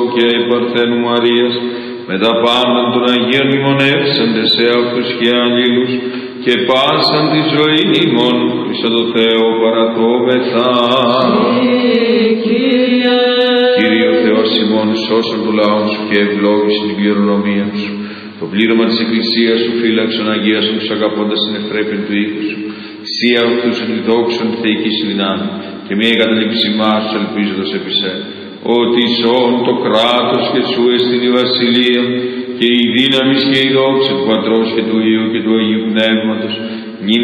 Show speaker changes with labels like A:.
A: και η Παρθένου Μαρίας, με τα πάντα των Αγίων μνημονεύσαντε σε αυτούς και αλλήλους, και πάσαν τη ζωή ημών, Χριστό το Θεό παρατώμεθα. Κύριε ο Θεός ημών, σώσον του λαών σου και ευλόγησον την κληρονομία σου. Το πλήρωμα της Εκκλησίας σου φύλαξον, αγίασον τους αγαπώντας την ευπρέπεια του οίκου σου. Σία αυτούς εν τη δόξον θεϊκή σου δυνάμει, και μία εγκαταλείψη μας ελπίζοντας επί σε. Ότι σών το κράτος και σου εστιν η βασιλεία, και η δύναμη και η δόξα του Πατρός και του Υιού και του Αγίου Πνεύματος,